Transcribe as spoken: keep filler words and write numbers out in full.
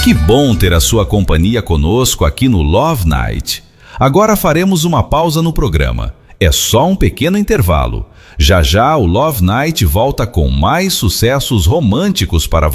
Que bom ter a sua companhia conosco aqui no Love Night. Agora faremos uma pausa no programa. É só um pequeno intervalo. Já já o Love Night volta com mais sucessos românticos para